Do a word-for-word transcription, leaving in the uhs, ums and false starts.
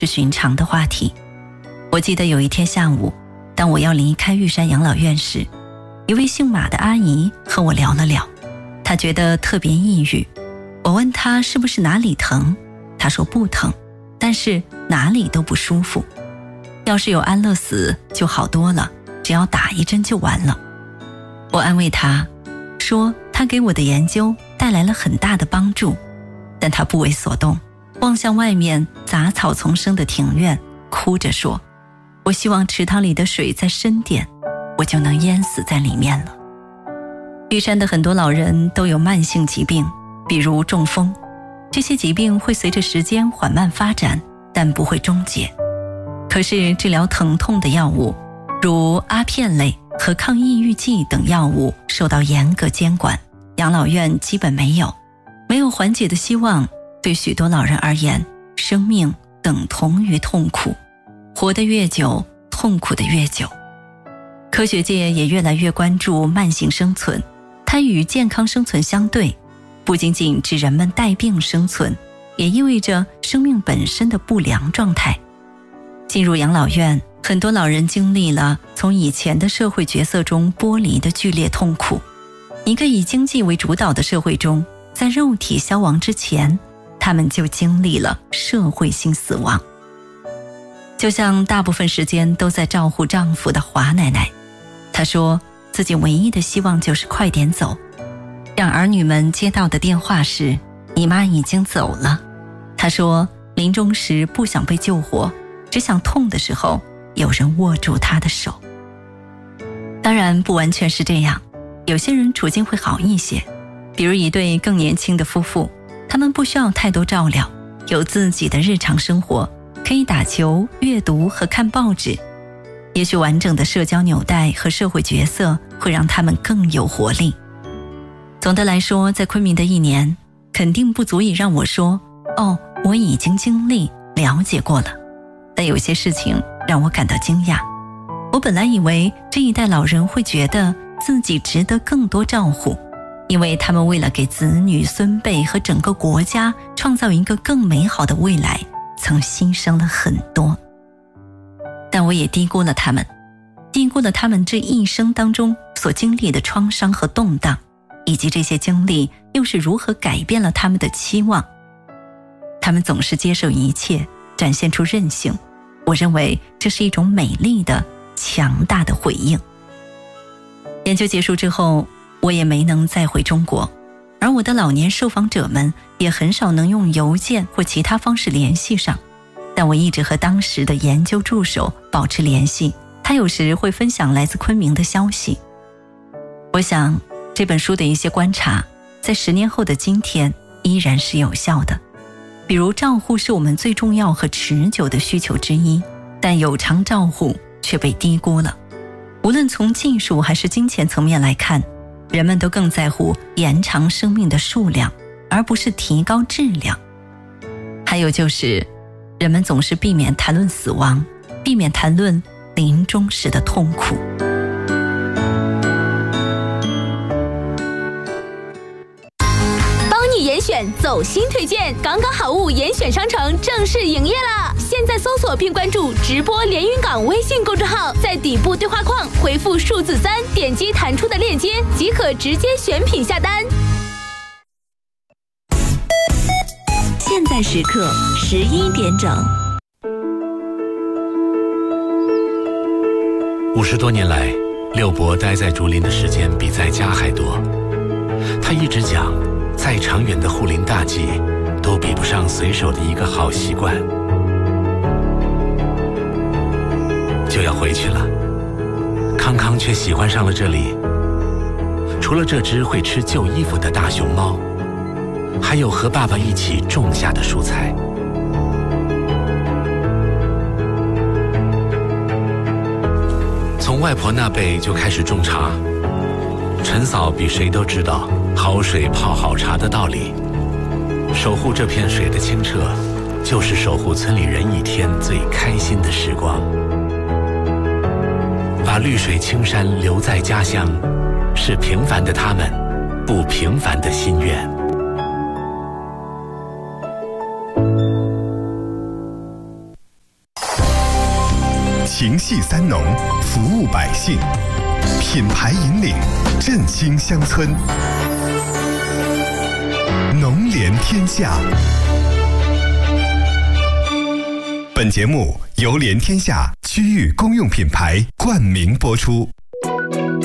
是寻常的话题。我记得有一天下午，当我要离开玉山养老院时，一位姓马的阿姨和我聊了聊，她觉得特别抑郁。我问她是不是哪里疼，她说不疼，但是哪里都不舒服。要是有安乐死就好多了，只要打一针就完了。我安慰她说，她给我的研究带来了很大的帮助，但她不为所动，望向外面杂草丛生的庭院，哭着说，我希望池塘里的水再深点，我就能淹死在里面了。玉山的很多老人都有慢性疾病，比如中风，这些疾病会随着时间缓慢发展，但不会终结。可是治疗疼痛的药物，如阿片类和抗抑郁剂等药物受到严格监管，养老院基本没有。没有缓解的希望，对许多老人而言，生命等同于痛苦，活得越久，痛苦得越久。科学界也越来越关注慢性生存，它与健康生存相对，不仅仅指人们带病生存，也意味着生命本身的不良状态。进入养老院，很多老人经历了从以前的社会角色中剥离的剧烈痛苦。一个以经济为主导的社会中，在肉体消亡之前，他们就经历了社会性死亡。就像大部分时间都在照顾丈夫的华奶奶，她说自己唯一的希望就是快点走，让儿女们接到的电话是你妈已经走了。她说临终时不想被救活，只想痛的时候有人握住她的手。当然不完全是这样，有些人处境会好一些，比如一对更年轻的夫妇，他们不需要太多照料，有自己的日常生活，可以打球、阅读和看报纸。也许完整的社交纽带和社会角色会让他们更有活力。总的来说，在昆明的一年，肯定不足以让我说，哦，我已经经历、了解过了。但有些事情让我感到惊讶。我本来以为这一代老人会觉得自己值得更多照顾，因为他们为了给子女、孙辈和整个国家创造一个更美好的未来，曾牺牲了很多。但我也低估了他们，低估了他们这一生当中所经历的创伤和动荡，以及这些经历又是如何改变了他们的期望。他们总是接受一切，展现出韧性，我认为这是一种美丽的、强大的回应。研究结束之后，我也没能再回中国，而我的老年受访者们也很少能用邮件或其他方式联系上。但我一直和当时的研究助手保持联系，他有时会分享来自昆明的消息。我想这本书的一些观察，在十年后的今天依然是有效的。比如照护是我们最重要和持久的需求之一，但有偿照护却被低估了。无论从技术还是金钱层面来看，人们都更在乎延长生命的数量，而不是提高质量。还有就是人们总是避免谈论死亡，避免谈论临终时的痛苦。 帮你严选走心推荐，港港好物严选商城正式营业啦！现在搜索并关注直播连云港微信公众号，在底部对话框回复数字三，点击弹出的链接即可直接选品下单。 现在时刻十一点整。 五十多年来，六伯待在竹林的时间比在家还多。他一直讲，再长远的护林大计，都比不上随手的一个好习惯。就要回去了，康康却喜欢上了这里。除了这只会吃旧衣服的大熊猫，还有和爸爸一起种下的蔬菜。从外婆那辈就开始种茶，陈嫂比谁都知道好水泡好茶的道理。守护这片水的清澈，就是守护村里人一天最开心的时光。把绿水青山留在家乡，是平凡的他们不平凡的心愿。 情系三农，服务百姓，品牌引领，振兴乡村，农联天下。本节目由联天下区域公用品牌冠名播出。